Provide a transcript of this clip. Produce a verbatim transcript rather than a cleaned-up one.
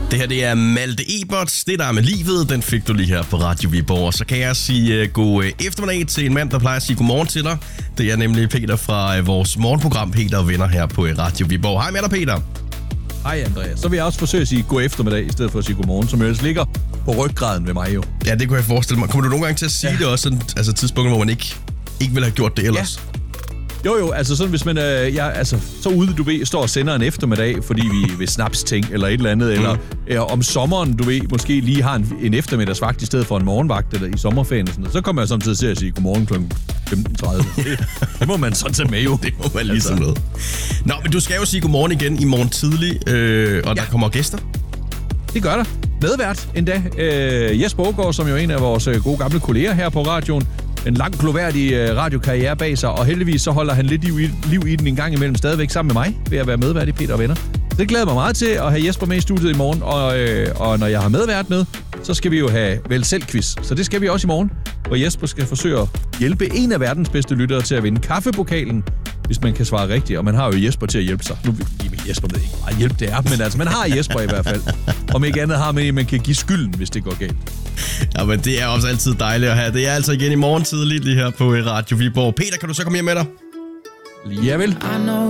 Det her, det er Malte Ebert. Det der er med livet, den fik du lige her på Radio Viborg. Så kan jeg sige uh, god uh, eftermiddag til en mand, der plejer at sige godmorgen til dig. Det er nemlig Peter fra uh, vores morgenprogram, Peter og Venner her på uh, Radio Viborg. Hej med dig, Peter. Hej, Andreas. Så vil jeg også forsøge at sige god eftermiddag, i stedet for at sige godmorgen, som ellers ligger på ryggraden ved mig jo. Ja, det kunne jeg forestille mig. Kommer du nogle gange til at sige ja. det også, sådan, altså tidspunkter, hvor man ikke, ikke ville have gjort det ellers? Ja. Jo jo, altså sådan hvis man øh, ja, altså så ude du ved står og sender en eftermiddag, fordi vi vil snaps ting eller et eller andet, mm. eller øh, om sommeren du ved måske lige har en, en eftermiddagsvagt i stedet for en morgenvagt eller i sommerferien og sådan noget. Så kommer jeg samtidig til at sige godmorgen klokken femten tredive. Det, det må man sådan tage med jo. Det må man ligesom altså. Noget. Nå, men du skal jo sige godmorgen igen i morgen tidlig, øh, og ja. der kommer gæster. Det gør der. Medvært endda. Øh, Jesper Aagaard, som jo er en af vores gode gamle kolleger her på radioen. En lang, gloværdig øh, radiokarriere bag sig, og heldigvis så holder han lidt liv i, liv i den en gang imellem stadigvæk sammen med mig, ved at være medvært i Peter og Venner. Så det glæder mig meget til at have Jesper med i studiet i morgen, og, øh, og når jeg har medvært med, så skal vi jo have vel selv quiz. Så det skal vi også i morgen, hvor Jesper skal forsøge at hjælpe en af verdens bedste lyttere til at vinde kaffepokalen, hvis man kan svare rigtigt, og man har jo Jesper til at hjælpe sig. Nu jamen, Jesper ved ikke meget hjælp det er, men altså man har Jesper i hvert fald. Om ikke andet har man en, man kan give skylden, hvis det går galt. Ja, men det er også altid dejligt at have. Det er altså igen i morgen tidligt lige her på Radio Viborg. Peter, kan du så komme hjem med dig? Ja vel.